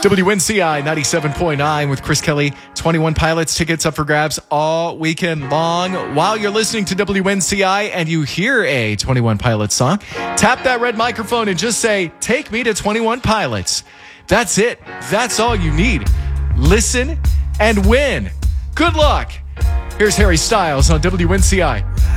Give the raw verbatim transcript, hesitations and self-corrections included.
W N C I ninety-seven point nine with Chris Kelly. twenty-one Pilots tickets up for grabs all weekend long. While you're listening to W N C I and you hear a twenty-one Pilots song, tap that red microphone and just say, "Take me to twenty-one Pilots." That's it. That's all you need. Listen and win. Good luck. Here's Harry Styles on W N C I.